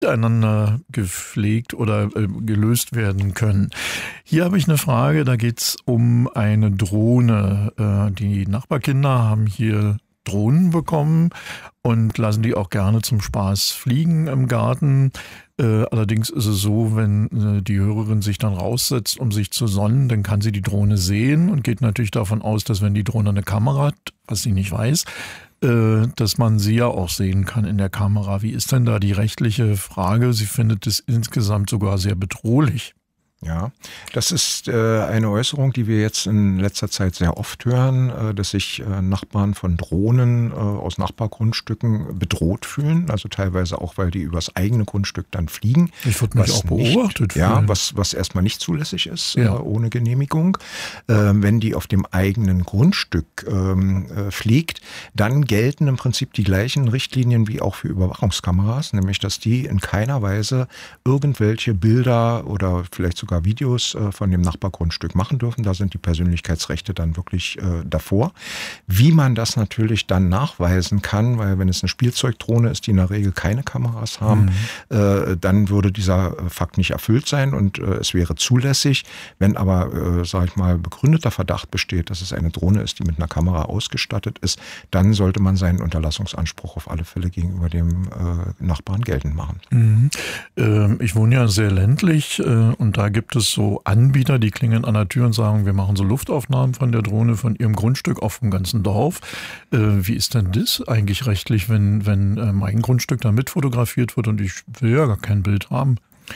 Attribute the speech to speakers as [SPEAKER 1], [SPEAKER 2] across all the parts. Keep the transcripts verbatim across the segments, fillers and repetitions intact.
[SPEAKER 1] miteinander gepflegt oder äh, gelöst werden können. Hier habe ich eine Frage, da geht es um eine Drohne. Äh, die Nachbarkinder haben hier Drohnen bekommen und lassen die auch gerne zum Spaß fliegen im Garten. Äh, allerdings ist es so, wenn äh, die Hörerin sich dann raussetzt, um sich zu sonnen, dann kann sie die Drohne sehen und geht natürlich davon aus, dass wenn die Drohne eine Kamera hat, was sie nicht weiß, äh, dass man sie ja auch sehen kann in der Kamera. Wie ist denn da die rechtliche Frage? Sie findet es insgesamt sogar sehr bedrohlich.
[SPEAKER 2] Ja, das ist äh, eine Äußerung, die wir jetzt in letzter Zeit sehr oft hören, äh, dass sich äh, Nachbarn von Drohnen äh, aus Nachbargrundstücken bedroht fühlen, also teilweise auch, weil die übers eigene Grundstück dann fliegen.
[SPEAKER 1] Ich würde mich auch beobachtet
[SPEAKER 2] nicht, Ja,
[SPEAKER 1] fühlen.
[SPEAKER 2] was, was erstmal nicht zulässig ist,
[SPEAKER 1] Ja.
[SPEAKER 2] äh, ohne Genehmigung. Äh, wenn die auf dem eigenen Grundstück ähm, äh, fliegt, dann gelten im Prinzip die gleichen Richtlinien wie auch für Überwachungskameras, nämlich dass die in keiner Weise irgendwelche Bilder oder vielleicht sogar Videos äh, von dem Nachbargrundstück machen dürfen. Da sind die Persönlichkeitsrechte dann wirklich äh, davor. Wie man das natürlich dann nachweisen kann, weil wenn es eine Spielzeugdrohne ist, die in der Regel keine Kameras haben, mhm. äh, dann würde dieser äh, Fakt nicht erfüllt sein und äh, es wäre zulässig. Wenn aber, äh, sage ich mal, begründeter Verdacht besteht, dass es eine Drohne ist, die mit einer Kamera ausgestattet ist, dann sollte man seinen Unterlassungsanspruch auf alle Fälle gegenüber dem äh, Nachbarn geltend machen.
[SPEAKER 1] Mhm. Ähm, ich wohne ja sehr ländlich äh, und da gibt Gibt es so Anbieter, die klingeln an der Tür und sagen, wir machen so Luftaufnahmen von der Drohne, von ihrem Grundstück auf dem ganzen Dorf. Äh, wie ist denn das eigentlich rechtlich, wenn, wenn äh, mein Grundstück da mitfotografiert wird und ich will ja gar kein Bild haben?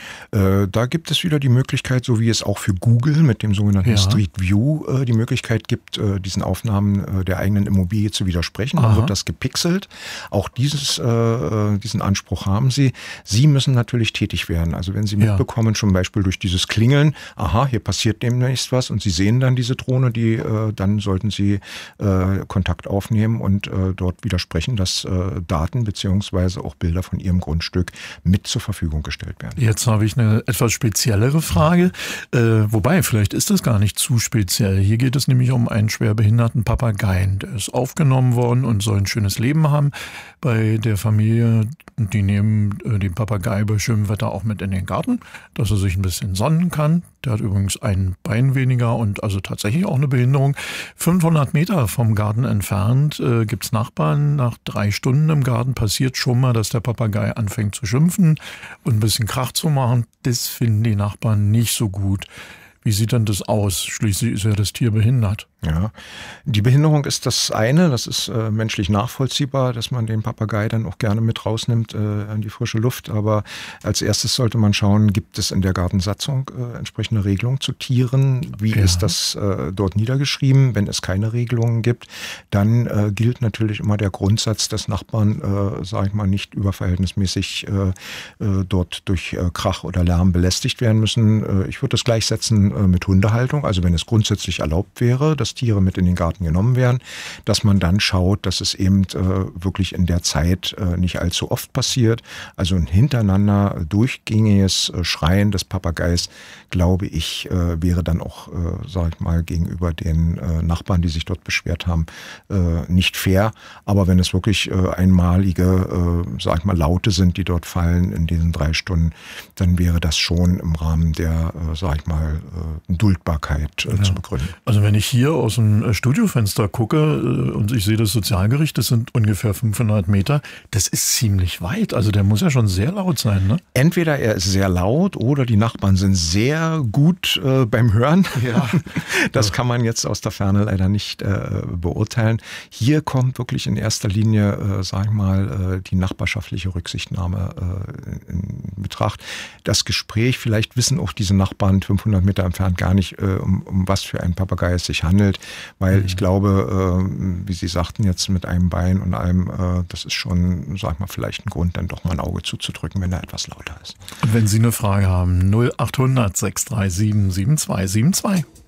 [SPEAKER 2] Äh, da gibt es wieder die Möglichkeit, so wie es auch für Google mit dem sogenannten ja. Street View äh, die Möglichkeit gibt, äh, diesen Aufnahmen äh, der eigenen Immobilie zu widersprechen. Dann wird das gepixelt. Auch dieses, äh, diesen Anspruch haben Sie. Sie müssen natürlich tätig werden. Also wenn Sie mitbekommen, ja. zum Beispiel durch dieses Klingeln, aha, hier passiert demnächst was und Sie sehen dann diese Drohne, die, äh, dann sollten Sie äh, Kontakt aufnehmen und äh, dort widersprechen, dass äh, Daten beziehungsweise auch Bilder von Ihrem Grundstück mit zur Verfügung gestellt werden.
[SPEAKER 1] Jetzt habe ich eine etwas speziellere Frage, äh, wobei vielleicht ist das gar nicht zu speziell. Hier geht es nämlich um einen schwerbehinderten Papageien. Der ist aufgenommen worden und soll ein schönes Leben haben bei der Familie. Die nehmen äh, den Papagei bei schönem Wetter auch mit in den Garten, dass er sich ein bisschen sonnen kann. Der hat übrigens ein Bein weniger und also tatsächlich auch eine Behinderung. fünfhundert Meter vom Garten entfernt äh, gibt es Nachbarn. Nach drei Stunden im Garten passiert schon mal, dass der Papagei anfängt zu schimpfen und ein bisschen Krach zu machen. Das finden die Nachbarn nicht so gut. Wie sieht denn das aus? Schließlich ist ja das Tier behindert.
[SPEAKER 2] Ja, die Behinderung ist das eine, das ist äh, menschlich nachvollziehbar, dass man den Papagei dann auch gerne mit rausnimmt äh, an die frische Luft. Aber als erstes sollte man schauen, gibt es in der Gartensatzung äh, entsprechende Regelungen zu Tieren? Wie ja. ist das äh, dort niedergeschrieben? Wenn es keine Regelungen gibt, dann äh, gilt natürlich immer der Grundsatz, dass Nachbarn, äh, sage ich mal, nicht überverhältnismäßig äh, äh, dort durch äh, Krach oder Lärm belästigt werden müssen. Äh, ich würde das gleichsetzen äh, mit Hundehaltung, also wenn es grundsätzlich erlaubt wäre, dass Tiere mit in den Garten genommen werden, dass man dann schaut, dass es eben äh, wirklich in der Zeit äh, nicht allzu oft passiert. Also ein hintereinander durchgängiges äh, Schreien des Papageis, glaube ich, äh, wäre dann auch, äh, sage ich mal, gegenüber den äh, Nachbarn, die sich dort beschwert haben, äh, nicht fair. Aber wenn es wirklich äh, einmalige, äh, sage ich mal, Laute sind, die dort fallen in diesen drei Stunden, dann wäre das schon im Rahmen der, äh, sage ich mal, äh, Duldbarkeit äh, ja. zu begründen.
[SPEAKER 1] Also wenn ich hier aus dem Studiofenster gucke und ich sehe das Sozialgericht, das sind ungefähr fünfhundert Meter, das ist ziemlich weit. Also der muss ja schon sehr laut sein, ne?
[SPEAKER 2] Entweder er ist sehr laut oder die Nachbarn sind sehr gut äh, beim Hören. Ja. Das kann man jetzt aus der Ferne leider nicht äh, beurteilen. Hier kommt wirklich in erster Linie, äh, sag ich mal, äh, die nachbarschaftliche Rücksichtnahme äh, in Betracht. Das Gespräch, vielleicht wissen auch diese Nachbarn fünfhundert Meter entfernt gar nicht, äh, um, um was für einen Papagei es sich handelt. Weil ich glaube, äh, wie Sie sagten jetzt mit einem Bein und allem, äh, das ist schon, sag ich mal, vielleicht ein Grund, dann doch mal ein Auge zuzudrücken, wenn er etwas lauter ist.
[SPEAKER 1] Und wenn Sie eine Frage haben, null achthundert sechs drei sieben sieben zwei sieben zwei.